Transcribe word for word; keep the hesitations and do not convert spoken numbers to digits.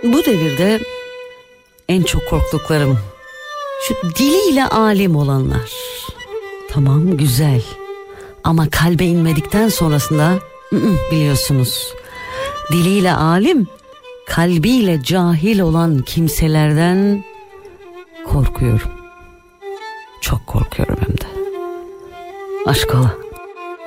Bu devirde en çok korktuklarım şu diliyle alim olanlar. Tamam, güzel, ama kalbe inmedikten sonrasında biliyorsunuz, diliyle alim, kalbiyle cahil olan kimselerden korkuyorum. Çok korkuyorum hem de. Aşk ola.